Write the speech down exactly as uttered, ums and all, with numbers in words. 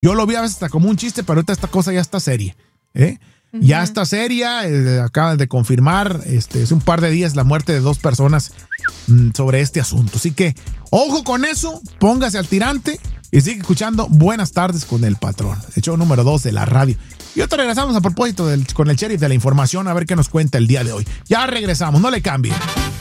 Yo lo vi a veces hasta como un chiste, pero ahorita esta cosa ya está seria, ¿eh? Uh-huh. Ya está seria, eh, acaban de confirmar este, hace un par de días la muerte de dos personas mm, sobre este asunto. Así que, ojo con eso, póngase al tirante y sigue escuchando Buenas Tardes con el Patrón, el show número dos de la radio. Y ahora regresamos a propósito del, con el sheriff de la información a ver qué nos cuenta el día de hoy. Ya regresamos, no le cambie.